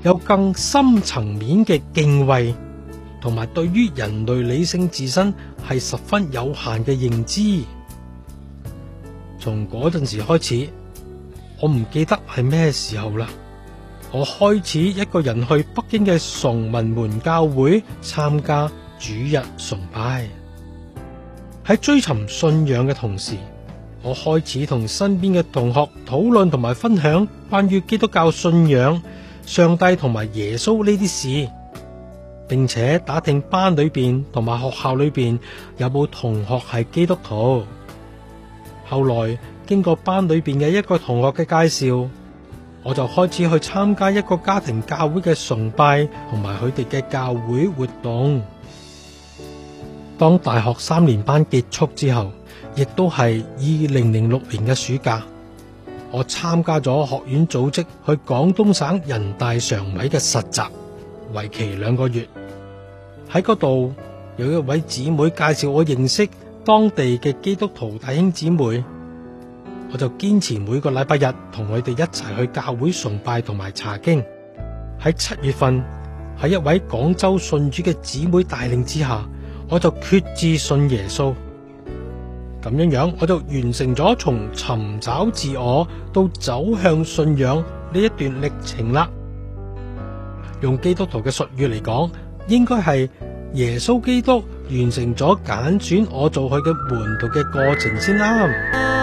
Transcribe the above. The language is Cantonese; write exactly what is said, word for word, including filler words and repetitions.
有更深層面嘅敬畏，同埋對於人類理性自身係十分有限嘅認知。從嗰陣時開始，我唔記得係咩時候啦，我開始一個人去北京嘅崇文門教會參加主日崇拜。喺追尋信仰嘅同時，我開始同身邊嘅同學討論同埋分享關於基督教信仰、上帝同埋耶穌呢啲事，並且打聽班裏邊同埋學校裏邊有冇同學係基督徒。後來經過班裏邊嘅一個同學嘅介紹，我就開始去參加一個家庭教會嘅崇拜同埋佢哋嘅教會活動。當大學三年班結束之後，亦都係二零零六年嘅暑假，我參加咗學院組織去廣東省人大常委嘅實習，為期兩個月。喺嗰度有一位姊妹介紹我認識當地嘅基督徒弟兄姊妹，我就堅持每個禮拜日同佢哋一齊去教會崇拜同埋查經。喺七月份，喺一位廣州信主嘅姊妹帶領之下，我就決志信耶穌。咁樣樣，我就完成咗從尋找自我到走向信仰呢一段歷程啦。用基督徒嘅術語嚟講，應該係耶穌基督完成咗揀選我做佢嘅門徒嘅過程先啱。